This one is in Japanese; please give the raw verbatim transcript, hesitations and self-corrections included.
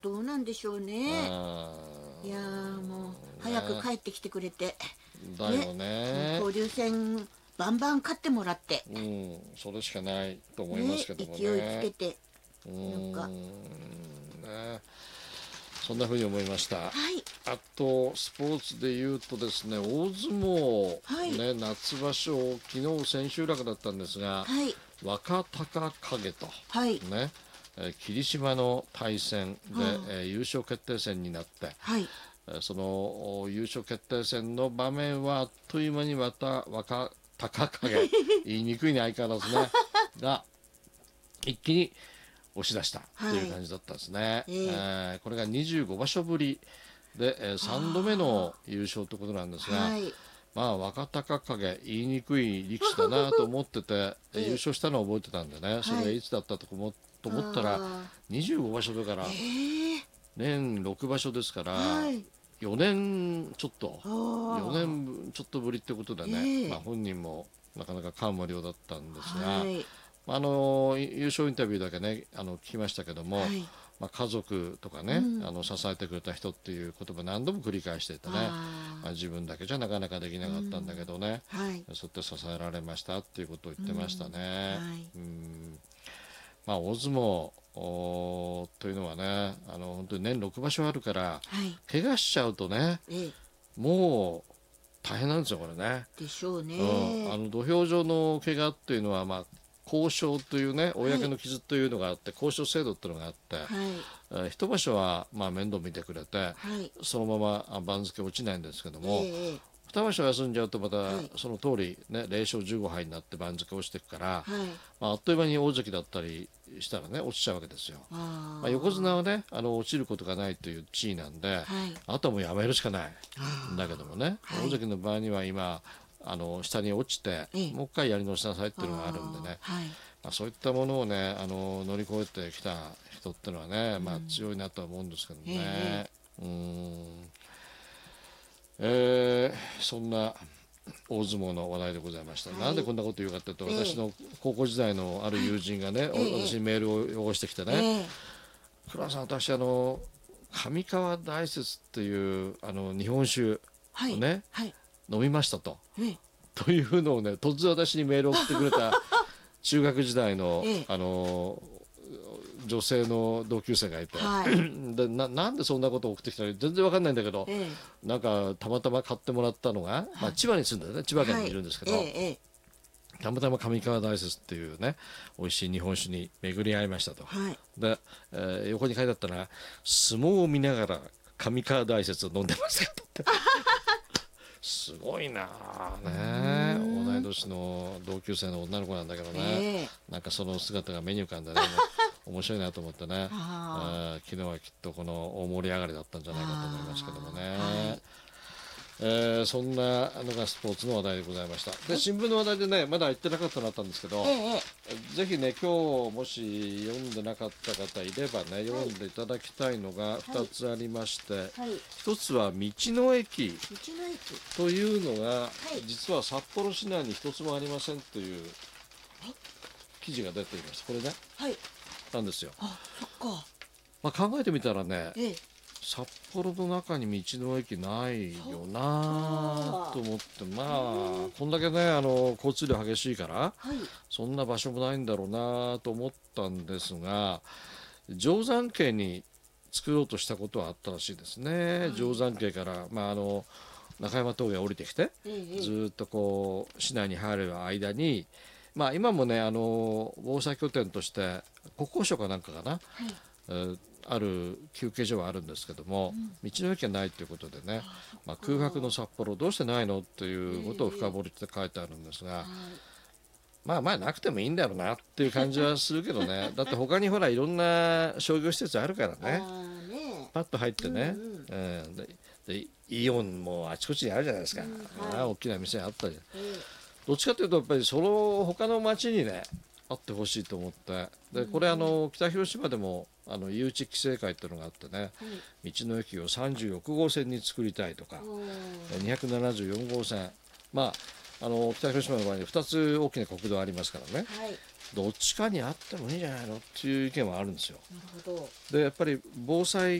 どうなんでしょうね。 あいやーもうー早くね帰ってきてくれて、 だよね。 交流戦バンバン勝ってもらって、 うん、それしかないと思いまね、 すけども勢いつけね。 て、 うーなんか、 んね、そんな風に思いました。 はい、 あとスポーツでいうとですね、大相撲、 はいね、夏場所、昨日千秋楽だったんですが、 はい、 若隆景と、 はい、 ね、えー霧島の対戦で、 はあえー優勝決定戦になって、 はい、 えーそのお優勝決定戦の場面はあっという間にまた若隆景言いにくいね相変わらずねが一気に押し出したという感じだったんですね。 えええーこれがにじゅうごばしょぶりで、えーさんどめの優勝ということなんですが、 はい、 まあ、若隆景言いにくい力士だなと思ってて、 ええ優勝したのを覚えてたんでね、それがいつだったと思と思ったらあにじゅうごばしょだからーええ年ろくばしょですからはい、 よねんちょっとあーよねんちょっとぶりってことでね、 ええまあ、本人もなかなか感無量だったんですが、 はいあの優勝インタビューだけねあの聞きましたけども、 はいまあ、家族とかね、 うんあの支えてくれた人っていう言葉何度も繰り返していてね、 あーまあ、自分だけじゃなかなかできなかったんだけどね、 はいそうやって支えられましたっていうことを言ってましたね。 うんはいうんまあ、大相撲おーというのはね、あの本当に年ろくばしょあるからはい怪我しちゃうとねええもう大変なんですよこれね。 でしょうね、 うん、あの土俵上の怪我っていうのは、まあ、交渉というね公の傷というのがあって、交渉制度っていうのがあって、 はいえー一場所は、まあ、面倒見てくれて、 はいそのままあ番付落ちないんですけども、 ええ二場所休んじゃうとまた、 はいその通りねぜろ勝じゅうごはいになって番付落ちていくから、 はいまあ、あっという間に大関だったりしたらね落ちちゃうわけですよ。 あーまあ、横綱はねあの落ちることがないという地位なんで、 はいあとはもうやめるしかないあーんだけどもね、 はい大関の場合には今あの下に落ちて、 ええもう一回やり直しなさいっていうのがあるんでね、 はいまあ、そういったものをねあの乗り越えてきた人っていうのはね、まあ、強いなとは思うんですけどね、 えうーん、えーそんな大相撲の話題でございました、 はいなんでこんなこと言うかというと、 ええ私の高校時代のある友人がね、おええ私にメールをよこしてきてね、 ええ倉さん私あの上川大雪っていうあの日本酒はいをね、 はい飲みましたとええというのをね突然私にメールを送ってくれた中学時代の、 ええあの女性の同級生がいて、 はいで な, なんでそんなことを送ってきたのか全然わかんないんだけど、 ええなんかたまたま買ってもらったのが、まあ、千葉に住んでるね千葉県にいるんですけど、 はいええええたまたま上川大雪っていうね美味しい日本酒に巡り合いましたと、 はいで、えー横に書いてあったのが相撲を見ながら上川大雪を飲んでましたってすごいなあね、同い年の同級生の女の子なんだけどね、 ええなんかその姿が目に浮かんでね面白いなと思ってね、 あえー昨日はきっとこの大盛り上がりだったんじゃないかと思いますけどもね、 はいえーそんなのがスポーツの話題でございました。で新聞の話題でねまだ言ってなかったのあったんですけど、 えええぜひね今日もし読んでなかった方いればね読んでいただきたいのがふたつありまして、 はいひとつは道の駅道の駅というのが、 い実は札幌市内に一つもありませんという記事が出ていますこれねはいなんですよ、 あそっかまあ、考えてみたらねええ札幌の中に道の駅ないよなと思ってまあこんだけねあの交通量激しいからはいそんな場所もないんだろうなと思ったんですが定山渓に作ろうとしたことはあったらしいですね、 い定山渓から、まあ、あの中山峠を降りてきてええずっとこう市内に入る間に、まあ、今もねあの防災拠点として国交省かなんかかな、 はいえーある休憩所はあるんですけども、道の駅がないということでね、まあ、空白の札幌どうしてないのっていうことを深掘りして書いてあるんですが、 はいまあまあなくてもいいんだろうなっていう感じはするけどねだって他にほらいろんな商業施設あるからねあーねパッと入ってね、 うんうんうんででイオンもあちこちにあるじゃないですか、 うんはいああ大きな店あったりえどっちかというとやっぱりその他の町にねあってほしいと思ってでこれあの北広島でもあの誘致規制会っていうのがあってねえはい道の駅をさんじゅうろくごうせんに作りたいとかおーにひゃくななじゅうよんごうせんまああの北広島の場合にふたつ大きな国道ありますからねはいどっちかにあってもいいんじゃないのっていう意見はあるんですよ。 なるほど。 でやっぱり防災